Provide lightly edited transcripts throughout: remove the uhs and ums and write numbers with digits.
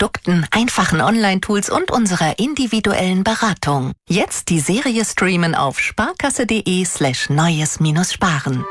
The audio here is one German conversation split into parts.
Produkten, einfachen Online-Tools und unserer individuellen Beratung. Jetzt die Serie streamen auf sparkasse.de/neues-sparen.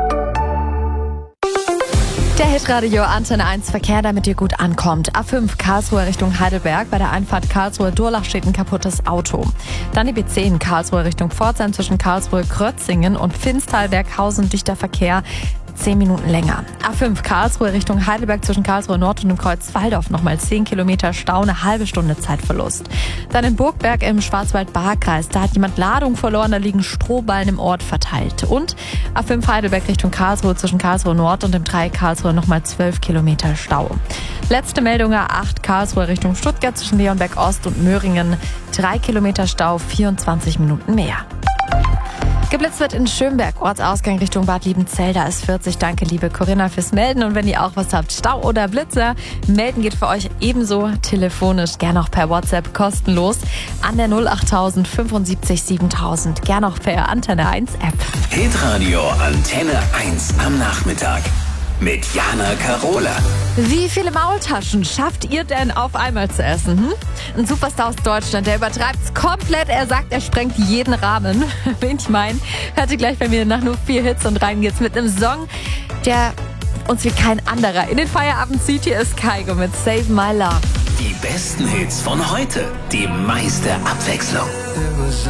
Der Hitradio Antenne 1 Verkehr, damit ihr gut ankommt. A5 Karlsruhe Richtung Heidelberg. Bei der Einfahrt Karlsruhe-Durlach steht ein kaputtes Auto. Dann die B10 Karlsruhe Richtung Pforzheim zwischen Karlsruhe-Krötzingen und Finstal-Berghausen. Dichter Verkehr. 10 Minuten länger. A5 Karlsruhe Richtung Heidelberg zwischen Karlsruhe Nord und dem Kreuz Walldorf nochmal 10 Kilometer Stau, eine halbe Stunde Zeitverlust. Dann in Burgberg im Schwarzwald-Baar-Kreis, da hat jemand Ladung verloren, da liegen Strohballen im Ort verteilt. Und A5 Heidelberg Richtung Karlsruhe zwischen Karlsruhe Nord und dem Dreieck Karlsruhe nochmal 12 Kilometer Stau. Letzte Meldung A8 Karlsruhe Richtung Stuttgart zwischen Leonberg Ost und Möhringen, 3 Kilometer Stau, 24 Minuten mehr. Geblitzt wird in Schönberg, Ortsausgang Richtung Bad Liebenzell, da ist 40. Danke, liebe Corinna, fürs Melden. Und wenn ihr auch was habt, Stau oder Blitzer, melden geht für euch ebenso telefonisch, gerne auch per WhatsApp, kostenlos, an der 08000 75 7000, gerne auch per Antenne 1 App. Hitradio Antenne 1 am Nachmittag mit Jana Karola. Wie viele Maultaschen schafft ihr denn auf einmal zu essen? Ein Superstar aus Deutschland, der übertreibt's komplett. Er sagt, er sprengt jeden Rahmen. Wen ich meine, hört ihr gleich bei mir nach nur 4 Hits und rein geht's mit einem Song, der uns wie kein anderer in den Feierabend zieht. Hier ist Kygo mit Save My Love. Die besten Hits von heute, die meiste Abwechslung.